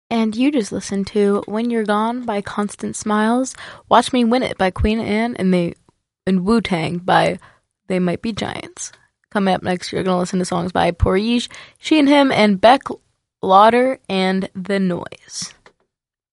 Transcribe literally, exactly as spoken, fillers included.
And you just listened to When You're Gone by Constant Smiles, Watch Me Win It by Queen Anne, and they and Wu-Tang by They Might Be Giants. Coming up next, you're going to listen to songs by Porige, She and Him, and Beck Lauder and The Noise.